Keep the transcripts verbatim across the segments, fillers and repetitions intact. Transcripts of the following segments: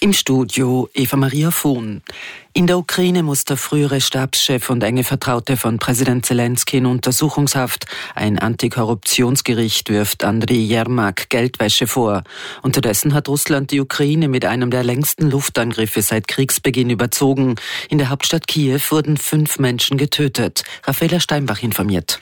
Im Studio Eva Maria Vohn. In der Ukraine muss der frühere Stabschef und enge Vertraute von Präsident Zelensky in Untersuchungshaft. Ein Antikorruptionsgericht wirft Andriy Jermak Geldwäsche vor. Unterdessen hat Russland die Ukraine mit einem der längsten Luftangriffe seit Kriegsbeginn überzogen. In der Hauptstadt Kiew wurden fünf Menschen getötet. Raffaela Steinbach informiert.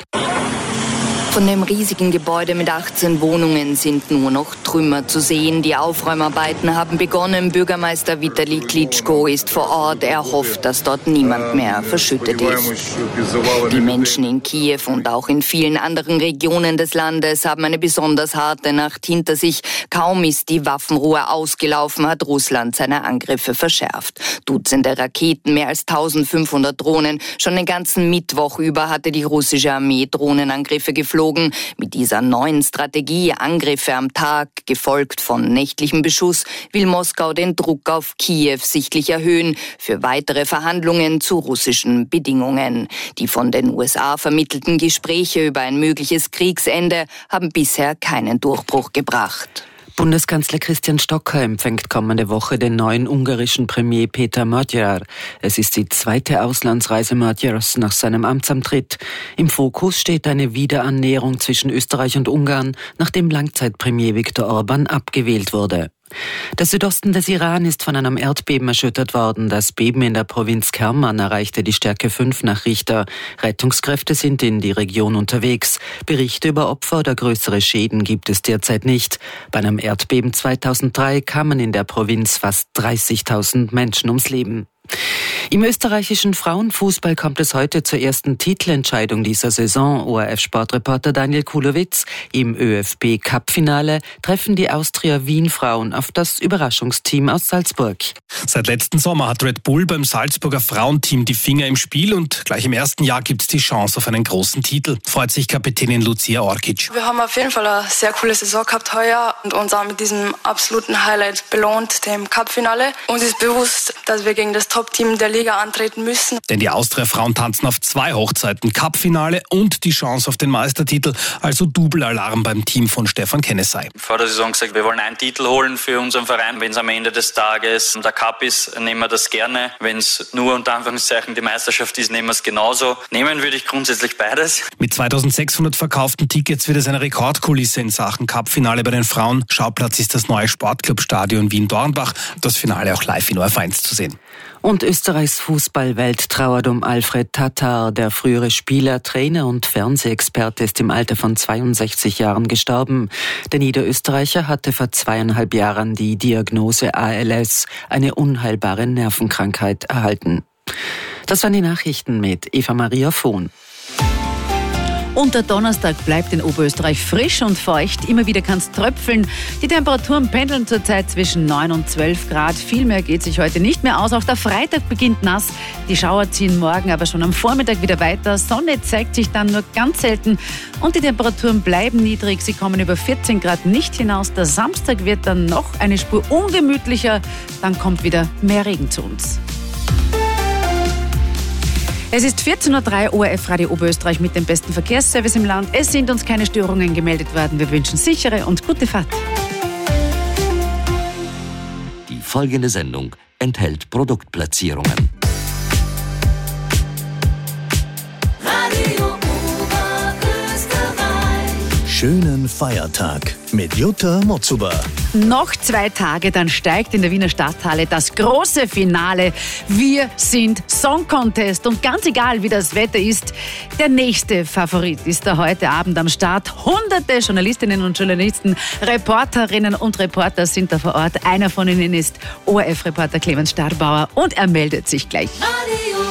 Von dem riesigen Gebäude mit achtzehn Wohnungen sind nur noch Trümmer zu sehen. Die Aufräumarbeiten haben begonnen. Bürgermeister Vitali Klitschko ist vor Ort. Er hofft, dass dort niemand mehr verschüttet ist. Die Menschen in Kiew und auch in vielen anderen Regionen des Landes haben eine besonders harte Nacht hinter sich. Kaum ist die Waffenruhe ausgelaufen, hat Russland seine Angriffe verschärft. Dutzende Raketen, mehr als eintausendfünfhundert Drohnen. Schon den ganzen Mittwoch über hatte die russische Armee Drohnenangriffe geflogen. Mit dieser neuen Strategie, Angriffe am Tag, gefolgt von nächtlichem Beschuss, will Moskau den Druck auf Kiew sichtlich erhöhen für weitere Verhandlungen zu russischen Bedingungen. Die von den U S A vermittelten Gespräche über ein mögliches Kriegsende haben bisher keinen Durchbruch gebracht. Bundeskanzler Christian Stocker empfängt kommende Woche den neuen ungarischen Premier Péter Magyar. Es ist die zweite Auslandsreise Magyars nach seinem Amtsantritt. Im Fokus steht eine Wiederannäherung zwischen Österreich und Ungarn, nachdem Langzeitpremier Viktor Orban abgewählt wurde. Der Südosten des Iran ist von einem Erdbeben erschüttert worden. Das Beben in der Provinz Kerman erreichte die Stärke fünf nach Richter. Rettungskräfte sind in die Region unterwegs. Berichte über Opfer oder größere Schäden gibt es derzeit nicht. Bei einem Erdbeben zweitausenddrei kamen in der Provinz fast dreißigtausend Menschen ums Leben. Im österreichischen Frauenfußball kommt es heute zur ersten Titelentscheidung dieser Saison. O R F-Sportreporter Daniel Kulowitz. Im ÖFB-Cup-Finale treffen die Austria-Wien-Frauen auf das Überraschungsteam aus Salzburg. Seit letzten Sommer hat Red Bull beim Salzburger Frauenteam die Finger im Spiel und gleich im ersten Jahr gibt es die Chance auf einen großen Titel, freut sich Kapitänin Lucia Orkic. Wir haben auf jeden Fall eine sehr coole Saison gehabt heuer und uns auch mit diesem absoluten Highlight belohnt, dem Cup-Finale. Uns ist bewusst, dass wir gegen das Top-Team der Liga antreten müssen. Denn die Austria-Frauen tanzen auf zwei Hochzeiten, Cup-Finale und die Chance auf den Meistertitel, also Double-Alarm beim Team von Stefan Kennesey. Vor der Saison gesagt, wir wollen einen Titel holen für unseren Verein. Wenn es am Ende des Tages der Cup ist, nehmen wir das gerne. Wenn es nur unter Anführungszeichen die Meisterschaft ist, nehmen wir es genauso. Nehmen würde ich grundsätzlich beides. Mit zweitausendsechshundert verkauften Tickets wird es eine Rekordkulisse in Sachen Cup-Finale bei den Frauen. Schauplatz ist das neue Sportclub-Stadion Wien-Dornbach. Das Finale auch live in O R F eins zu sehen. Und Österreichs Fußballwelt trauert um Alfred Tatar. Der frühere Spieler, Trainer und Fernsehexperte ist im Alter von zweiundsechzig Jahren gestorben. Der Niederösterreicher hatte vor zweieinhalb Jahren die Diagnose A L S, eine unheilbare Nervenkrankheit, erhalten. Das waren die Nachrichten mit Eva Maria Vohn. Und der Donnerstag bleibt in Oberösterreich frisch und feucht. Immer wieder kann es tröpfeln. Die Temperaturen pendeln zurzeit zwischen neun und zwölf Grad. Viel mehr geht sich heute nicht mehr aus. Auch der Freitag beginnt nass. Die Schauer ziehen morgen aber schon am Vormittag wieder weiter. Sonne zeigt sich dann nur ganz selten. Und die Temperaturen bleiben niedrig. Sie kommen über vierzehn Grad nicht hinaus. Der Samstag wird dann noch eine Spur ungemütlicher. Dann kommt wieder mehr Regen zu uns. Es ist vierzehn Uhr drei, O R F Radio Oberösterreich mit dem besten Verkehrsservice im Land. Es sind uns keine Störungen gemeldet worden. Wir wünschen sichere und gute Fahrt. Die folgende Sendung enthält Produktplatzierungen. Radio Oberösterreich. Schönen Feiertag mit Jutta Motzuber. Noch zwei Tage, dann steigt in der Wiener Stadthalle das große Finale. Wir sind Song Contest und ganz egal, wie das Wetter ist, der nächste Favorit ist da heute Abend am Start. Hunderte Journalistinnen und Journalisten, Reporterinnen und Reporter sind da vor Ort. Einer von ihnen ist O R F-Reporter Clemens Starbauer und er meldet sich gleich. Radio